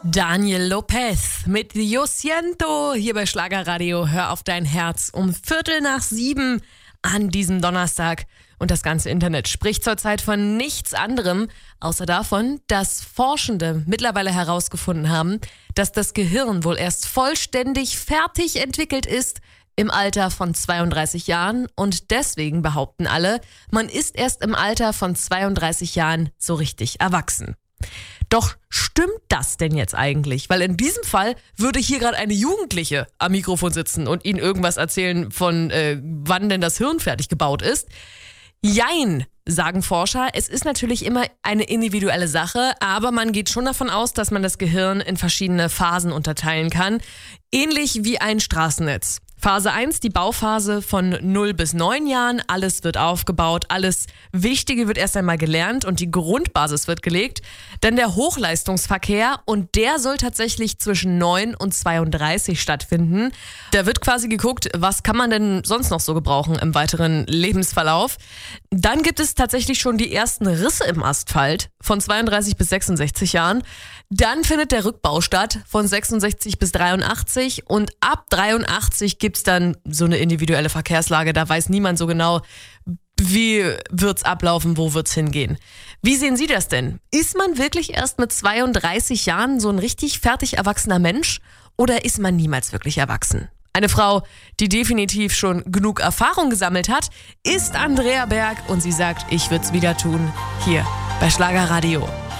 Daniel Lopez mit Yo Siento hier bei Schlagerradio. Hör auf dein Herz um 6:15 an diesem Donnerstag. Und das ganze Internet spricht zurzeit von nichts anderem, außer davon, dass Forschende mittlerweile herausgefunden haben, dass das Gehirn wohl erst vollständig fertig entwickelt ist im Alter von 32 Jahren. Und deswegen behaupten alle, man ist erst im Alter von 32 Jahren so richtig erwachsen. Doch stimmt das denn jetzt eigentlich? Weil in diesem Fall würde hier gerade eine Jugendliche am Mikrofon sitzen und Ihnen irgendwas erzählen von wann denn das Hirn fertig gebaut ist. Jein, sagen Forscher. Es ist natürlich immer eine individuelle Sache, aber man geht schon davon aus, dass man das Gehirn in verschiedene Phasen unterteilen kann. Ähnlich wie ein Straßennetz. Phase 1, die Bauphase von 0 bis 9 Jahren. Alles wird aufgebaut, alles Wichtige wird erst einmal gelernt und die Grundbasis wird gelegt. Dann der Hochleistungsverkehr und der soll tatsächlich zwischen 9 und 32 stattfinden. Da wird quasi geguckt, was kann man denn sonst noch so gebrauchen im weiteren Lebensverlauf. Dann gibt es tatsächlich schon die ersten Risse im Asphalt von 32 bis 66 Jahren. Dann findet der Rückbau statt von 66 bis 83 und ab 83 gibt's dann so eine individuelle Verkehrslage. Da weiß niemand so genau, wie wird's ablaufen, wo wird's hingehen. Wie sehen Sie das denn? Ist man wirklich erst mit 32 Jahren so ein richtig fertig erwachsener Mensch oder ist man niemals wirklich erwachsen? Eine Frau, die definitiv schon genug Erfahrung gesammelt hat, ist Andrea Berg und sie sagt, ich würd's wieder tun, hier bei Schlagerradio.